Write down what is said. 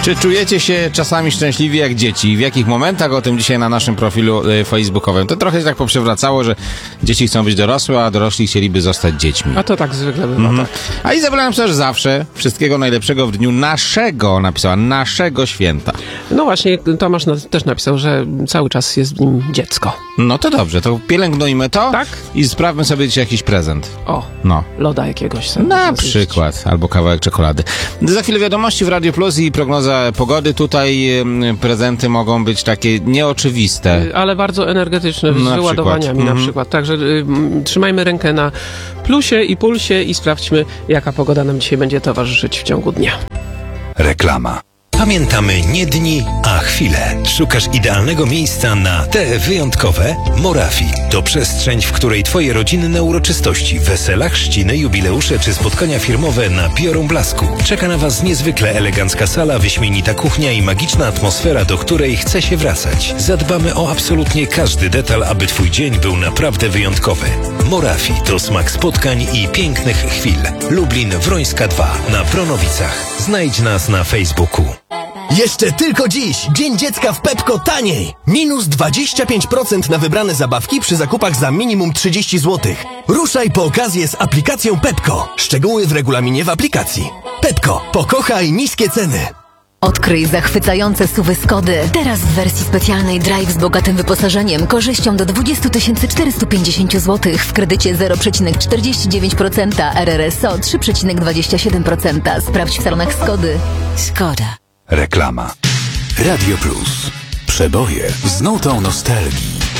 Czy czujecie się czasami szczęśliwi jak dzieci? W jakich momentach? O tym dzisiaj na naszym profilu facebookowym. To trochę się tak poprzewracało, że dzieci chcą być dorosłe, a dorośli chcieliby zostać dziećmi. A to tak zwykle bywa, tak. A Izabela napisała, że zawsze wszystkiego najlepszego w dniu naszego święta. No właśnie, Tomasz też napisał, że cały czas jest w nim dziecko. No to dobrze, to pielęgnujmy to Tak. i sprawmy sobie dzisiaj jakiś prezent. O, No. loda jakiegoś sobie. Na przykład, albo kawałek czekolady. Za chwilę wiadomości w Radio Plus i prognoza pogody. Tutaj prezenty mogą być takie nieoczywiste. Ale bardzo energetyczne, z Na wyładowaniami przykład. na przykład. Także trzymajmy rękę na plusie i pulsie i sprawdźmy, jaka pogoda nam dzisiaj będzie towarzyszyć w ciągu dnia. Reklama. Pamiętamy nie dni, a chwile. Szukasz idealnego miejsca na te wyjątkowe? Morafi to przestrzeń, w której twoje rodzinne uroczystości, wesela, chrzciny, jubileusze czy spotkania firmowe nabiorą blasku. Czeka na was niezwykle elegancka sala, wyśmienita kuchnia i magiczna atmosfera, do której chce się wracać. Zadbamy o absolutnie każdy detal, aby twój dzień był naprawdę wyjątkowy. Morafi to smak spotkań i pięknych chwil. Lublin, Wrońska 2 na Pronowicach. Znajdź nas na Facebooku. Jeszcze tylko dziś! Dzień Dziecka w Pepco taniej! Minus 25% na wybrane zabawki przy zakupach za minimum 30 zł. Ruszaj po okazję z aplikacją Pepco. Szczegóły w regulaminie w aplikacji. Pepco. Pokochaj niskie ceny. Odkryj zachwycające SUV-y Skody. Teraz w wersji specjalnej Drive z bogatym wyposażeniem, korzyścią do 20 450 zł w kredycie 0,49%, RRSO 3,27%. Sprawdź w salonach Skody. Skoda. Reklama. Radio Plus. Przeboje z nutą nostalgii.